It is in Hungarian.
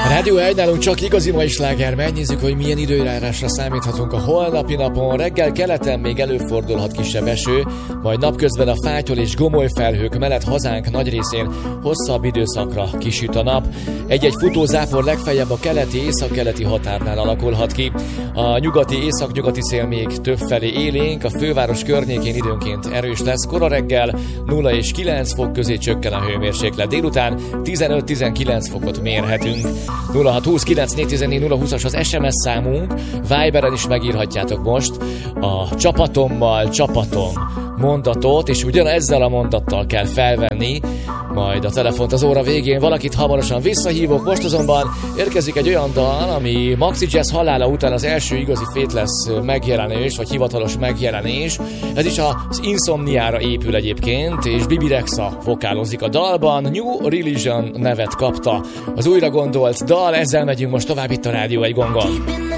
Rádió 1 nálunk csak igazi mai sláger. Megnézzük, hogy milyen időjárásra számíthatunk a holnapi napon. Reggel keleten még előfordulhat kisebb eső, majd napközben a fátyol és gomoly felhők mellett hazánk nagy részén hosszabb időszakra kisüt a nap. Egy-egy futózápor legfeljebb a keleti-északkeleti határnál alakulhat ki. A nyugati-északnyugati szél még többfelé élénk, a főváros környékén időnként erős lesz. Kora reggel 0 és 9 fok közé csökken a hőmérséklet. Délután 15-19 fokot mérhetünk. 0629 az SMS számunk, Viberen is megírhatjátok most a csapatom mondatot, és ugyanezzel a mondattal kell felvenni majd a telefont az óra végén. Valakit hamarosan visszahívok, most azonban érkezik egy olyan dal, ami Maxi Jazz halála után az első igazi Faithless megjelenés, vagy hivatalos megjelenés. Ez is az Insomniára épül egyébként, és Bibi Rexha vokálozik a dalban. New Religion nevet kapta az újra gondolt dal, ezzel megyünk most tovább itt a Rádió 1 gongon.